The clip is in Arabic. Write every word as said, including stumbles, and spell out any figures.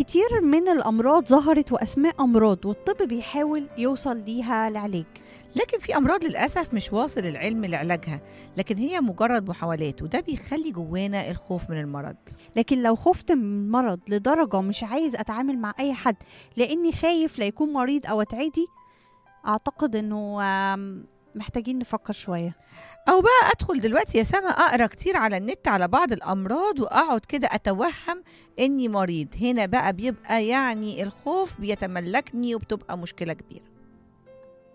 كتير من الأمراض ظهرت وأسماء أمراض، والطب بيحاول يوصل ليها العلاج. لكن في أمراض للأسف مش واصل العلم لعلاجها، لكن هي مجرد محاولات، وده بيخلي جوانا الخوف من المرض. لكن لو خفت من المرض لدرجة مش عايز أتعامل مع أي حد لأني خايف لا يكون مريض أو أتعدي، أعتقد أنه آم، محتاجين نفكر شوية. أو بقى أدخل دلوقتي يا سما أقرأ كتير على النت على بعض الأمراض وأقعد كده أتوهم إني مريض. هنا بقى بيبقى يعني الخوف بيتملكني وبتبقى مشكلة كبيرة.